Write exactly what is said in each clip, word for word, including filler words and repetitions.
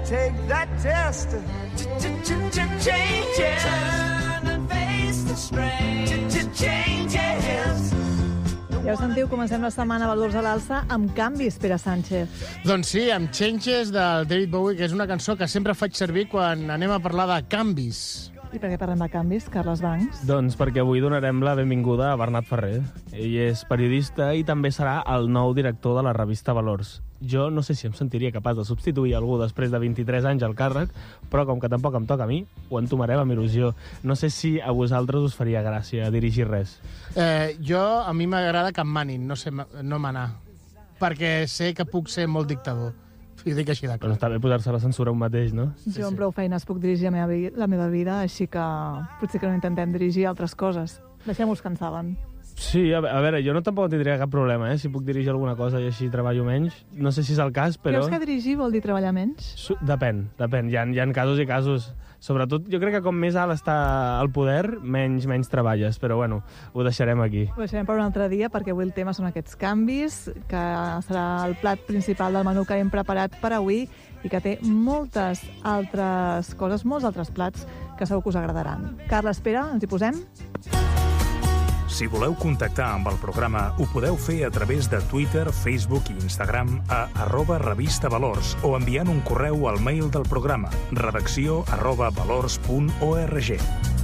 take that test. Changes. Turn and face the strain. Changes. Ja ho sentiu, comencem la setmana Valors a l'alça amb canvis, Pere Sánchez. Doncs sí, amb Changes del David Bowie, que és una cançó que sempre faig servir quan anem a parlar de canvis. I per què parlem de canvis, Carles Bancs? Doncs perquè avui donarem la benvinguda a Bernat Ferrer. Ell és periodista i també serà el nou director de la revista Valors. Jo no sé si em sentiria capaç de substituir algú després de vint-i-tres anys al càrrec, però com que tampoc em toca a mi, ho entomarem amb il·lusió. No sé si a vosaltres us faria gràcia dirigir res. Eh, jo, a mi m'agrada que em manin, no sé, no manar, perquè sé que puc ser molt dictador. I ho dic així de clar. Però està bé posar-se la censura un mateix, no? Jo amb prou feines puc dirigir la meva, vi- la meva vida, així que potser que no intentem dirigir altres coses. Deixem-vos que en saben. Sí, a, ve- a veure, jo no tampoc tindria cap problema, eh? Si puc dirigir alguna cosa i així treballo menys. No sé si és el cas, però... Creus que dirigir vol dir treballar menys? Su- Depèn, depèn. Hi ha, hi ha casos i casos. Sobretot, jo crec que com més alt està el poder, menys menys treballes. Però, bueno, ho deixarem aquí. Ho deixarem per un altre dia, perquè avui el tema són aquests canvis, que serà el plat principal del menú que hem preparat per avui i que té moltes altres coses, molts altres plats que segur que us agradaran. Carles, Pere, ens hi posem? Si voleu contactar amb el programa, ho podeu fer a través de Twitter, Facebook i Instagram a arroba revista valors o enviant un correu al mail del programa redacció arroba valors punt org.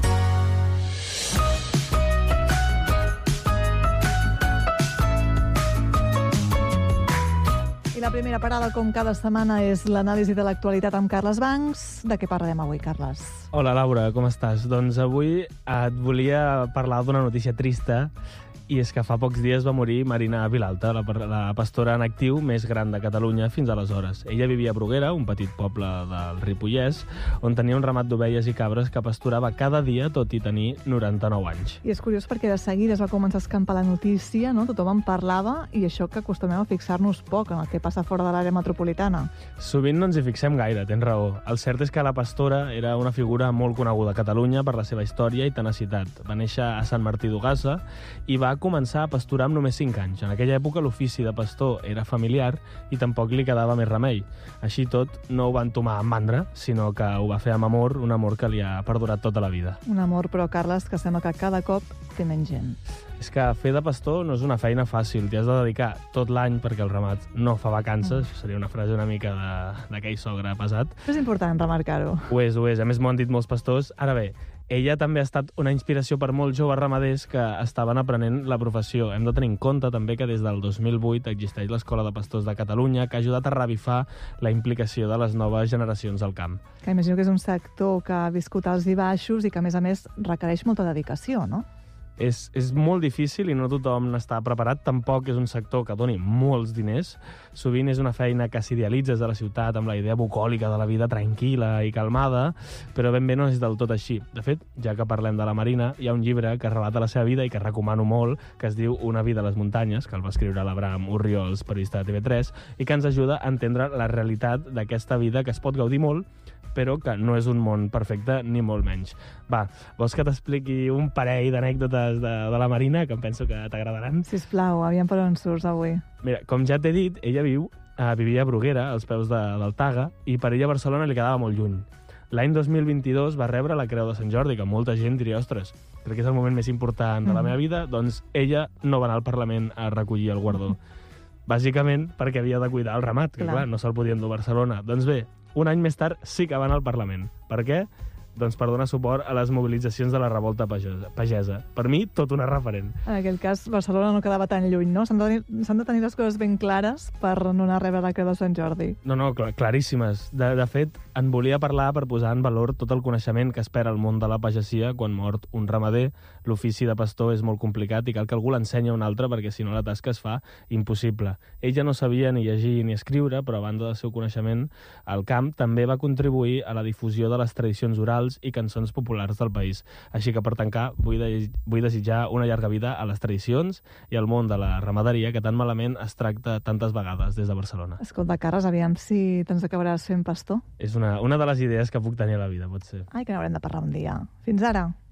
I la primera parada, com cada setmana, és l'anàlisi de l'actualitat amb Carles Bancs. De què parlarem avui, Carles? Hola, Laura, com estàs? Doncs avui et volia parlar d'una notícia trista, i és que fa pocs dies va morir Marina Vilalta, la, la pastora en actiu més gran de Catalunya fins aleshores. Ella vivia a Bruguera, un petit poble del Ripollès, on tenia un ramat d'ovelles i cabres que pasturava cada dia, tot i tenir noranta-nou anys. I és curiós perquè de seguida es va començar a escampar la notícia, no? Tothom en parlava, i això que acostumem a fixar-nos poc en el que passa fora de l'àrea metropolitana. Sovint no ens hi fixem gaire, tens raó. El cert és que la pastora era una figura molt coneguda a Catalunya per la seva història i tenacitat. Va néixer a Sant Martí d'Ogassa i va començar a pasturar amb només cinc anys. En aquella època l'ofici de pastor era familiar i tampoc li quedava més remei. Així tot, no ho va entomar amb mandra, sinó que ho va fer amb amor, un amor que li ha perdurat tota la vida. Un amor, però, Carles, que sembla que cada cop té menys gent. És que fer de pastor no és una feina fàcil, t'hi has de dedicar tot l'any perquè el ramat no fa vacances, mm. seria una frase una mica de- d'aquell sogre pesat. És important remarcar-ho. Ho és, ho és, a més m'ho han dit molts pastors. Ara bé, ella també ha estat una inspiració per molts joves ramaders que estaven aprenent la professió. Hem de tenir en compte també que des del dos mil vuit existeix l'Escola de Pastors de Catalunya, que ha ajudat a revifar la implicació de les noves generacions al camp. Que imagino que és un sector que ha viscut alts i baixos i que, a més a més, requereix molta dedicació, no? És, és molt difícil i no tothom n'està preparat. Tampoc és un sector que doni molts diners. Sovint és una feina que s'idealitza de la ciutat amb la idea bucòlica de la vida tranquil·la i calmada, però ben bé no és del tot així. De fet, ja que parlem de la Marina, hi ha un llibre que relata la seva vida i que recomano molt, que es diu Una vida a les muntanyes, que el va escriure l'Abraham Urriols, periodista de T V tres, i que ens ajuda a entendre la realitat d'aquesta vida que es pot gaudir molt, però que no és un món perfecte, ni molt menys. Va, vols que t'expliqui un parell d'anècdotes de, de la Marina, que em penso que t'agradaran? Sisplau, aviam per on surts avui. Mira, com ja t'he dit, ella viu, eh, vivia a Bruguera, als peus de, del Taga, i per ella Barcelona li quedava molt lluny. L'any dos mil vint-i-dos va rebre la Creu de Sant Jordi, que molta gent diria, ostres, crec que és el moment més important de la meva vida, doncs ella no va anar al Parlament a recollir el guardó. Bàsicament perquè havia de cuidar el ramat, que Clar. clar, no se'l podia endur a Barcelona. Doncs bé, un any més tard sí que va anar al Parlament. Per què? Doncs per donar suport a les mobilitzacions de la revolta pagesa. pagesa. Per mi, tot una referent. En aquell cas, Barcelona no quedava tan lluny, no? S'han de, tenir- s'han de tenir les coses ben clares per no anar a rebre la Creu de Sant Jordi. No, no, clar, claríssimes. De, de fet, en volia parlar per posar en valor tot el coneixement que espera el món de la pagesia quan mort un ramader. L'ofici de pastor és molt complicat i cal que algú l'ensenya a un altre perquè si no la tasca es fa impossible. Ella no sabia ni llegir ni escriure, però a banda del seu coneixement al camp també va contribuir a la difusió de les tradicions orals i cançons populars del país. Així que per tancar vull, de, vull desitjar una llarga vida a les tradicions i al món de la ramaderia que tan malament es tracta tantes vegades des de Barcelona. Escolta, Carles, aviam si te'ns acabaràs fent pastor. És una, una de les idees que puc tenir a la vida, pot ser. Ai, que n'haurem de parlar un dia. Fins ara.